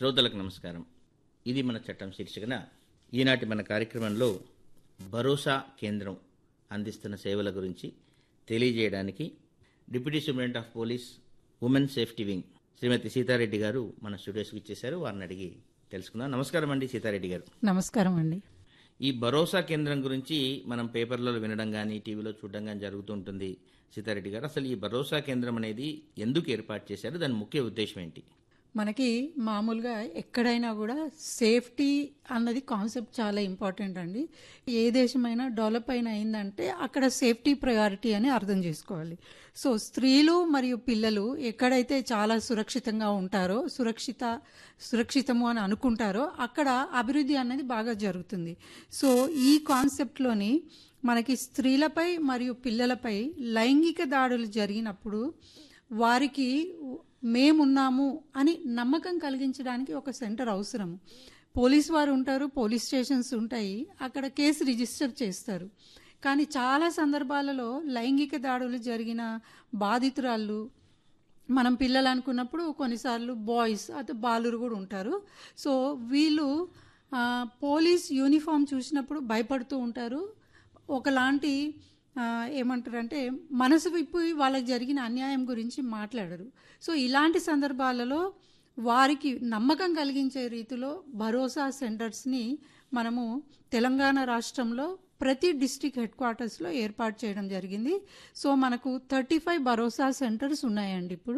శ్రోతలకు నమస్కారం. ఇది మన చట్టం శీర్షికన ఈనాటి మన కార్యక్రమంలో భరోసా కేంద్రం అందిస్తున్న సేవల గురించి తెలియజేయడానికి deputy superintendent of police women safety wing శ్రీమతి సీతారెడ్డి గారు మన స్టూడియోస్కి ఇచ్చేశారు. వారిని అడిగి తెలుసుకుందాం. నమస్కారం అండి సీతారెడ్డి గారు. నమస్కారం అండి. ఈ భరోసా కేంద్రం గురించి మనం పేపర్లలో వినడం కానీ టీవీలో చూడడం కానీ జరుగుతూ ఉంటుంది. సీతారెడ్డి గారు, అసలు ఈ భరోసా కేంద్రం అనేది ఎందుకు ఏర్పాటు చేశారు? దాని ముఖ్య ఉద్దేశం ఏంటి? మనకి మామూలుగా ఎక్కడైనా కూడా సేఫ్టీ అన్నది కాన్సెప్ట్ చాలా ఇంపార్టెంట్ అండి. ఏ దేశమైనా డెవలప్ అయిందంటే అక్కడ సేఫ్టీ ప్రయారిటీ అని అర్థం చేసుకోవాలి. సో స్త్రీలు మరియు పిల్లలు ఎక్కడైతే చాలా సురక్షితంగా ఉంటారో, సురక్షితము అని అనుకుంటారో అక్కడ అభివృద్ధి అనేది బాగా జరుగుతుంది. సో ఈ కాన్సెప్ట్లోని మనకి స్త్రీలపై మరియు పిల్లలపై లైంగిక దాడులు జరిగినప్పుడు వారికి మేమున్నాము అని నమ్మకం కలిగించడానికి ఒక సెంటర్ అవసరము. పోలీస్ వారు ఉంటారు, పోలీస్ స్టేషన్స్ ఉంటాయి, అక్కడ కేసు రిజిస్టర్ చేస్తారు. కానీ చాలా సందర్భాలలో లైంగిక దాడులు జరిగిన బాధితురాళ్ళు మనం పిల్లలు అనుకున్నప్పుడు కొన్నిసార్లు బాయ్స్ బాలురు కూడా ఉంటారు. సో వీళ్ళు పోలీస్ యూనిఫామ్ చూసినప్పుడు భయపడుతూ ఉంటారు. ఒకలాంటి ఏమంటారంటే మనసు విప్పి వాళ్ళకి జరిగిన అన్యాయం గురించి మాట్లాడరు. సో ఇలాంటి సందర్భాలలో వారికి నమ్మకం కలిగించే రీతిలో భరోసా సెంటర్స్ని మనము తెలంగాణ రాష్ట్రంలో ప్రతి డిస్ట్రిక్ట్ హెడ్ క్వార్టర్స్లో ఏర్పాటు చేయడం జరిగింది. సో మనకు 35 భరోసా సెంటర్స్ ఉన్నాయండి. ఇప్పుడు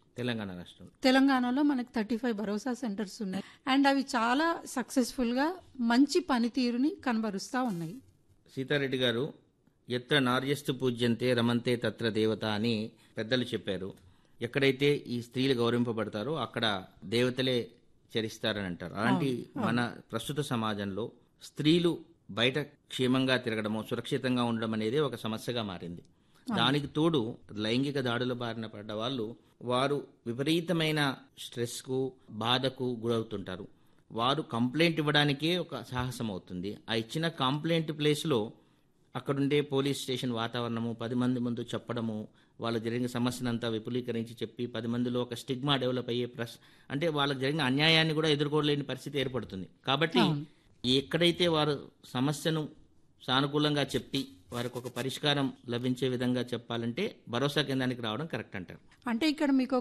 తెలంగాణలో మనకు 35 భరోసా సెంటర్స్ ఉన్నాయి. అండ్ అవి చాలా సక్సెస్ఫుల్గా మంచి పనితీరుని కనబరుస్తూ ఉన్నాయి. సీతారెడ్డి గారు, ఎత్ర నార్యస్తు పూజ్యంతే రమంతే తత్ర దేవత అని పెద్దలు చెప్పారు. ఎక్కడైతే ఈ స్త్రీలు గౌరవింపబడతారో అక్కడ దేవతలే చరిస్తారని అంటారు. అలాంటి మన ప్రస్తుత సమాజంలో స్త్రీలు బయట క్షేమంగా తిరగడము, సురక్షితంగా ఉండడం అనేది ఒక సమస్యగా మారింది. దానికి తోడు లైంగిక దాడుల బారిన పడ్డ వారు విపరీతమైన స్ట్రెస్కు, బాధకు గురవుతుంటారు. వారు కంప్లైంట్ ఇవ్వడానికే ఒక సాహసం అవుతుంది. ఆ ఇచ్చిన కంప్లైంట్ ప్లేస్లో అక్కడుండే పోలీస్ స్టేషన్ వాతావరణము, 10 మంది ముందు చెప్పడము, వాళ్ళు జరిగిన సమస్యనంతా విపులీకరించి చెప్పి 10 మందిలో ఒక స్టిగ్మా డెవలప్ అయ్యే అంటే వాళ్ళకి జరిగిన అన్యాయాన్ని కూడా ఎదుర్కోలేని పరిస్థితి ఏర్పడుతుంది. కాబట్టి ఎక్కడైతే వారు సమస్యను సానుకూలంగా చెప్పి వారికి ఒక పరిష్కారం లభించే విధంగా చెప్పాలంటే భరోసా కేంద్రానికి రావడం కరెక్ట్ అంటారు. అంటే ఇక్కడ మీకు